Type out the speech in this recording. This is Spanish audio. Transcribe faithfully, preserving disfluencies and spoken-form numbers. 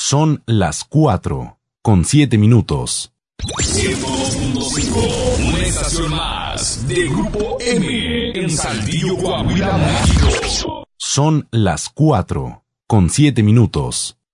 Son las cuatro, con siete minutos. ciento dos punto cinco, una estación más de Grupo M en Saltillo, Coahuila, México. Son las cuatro, con siete minutos.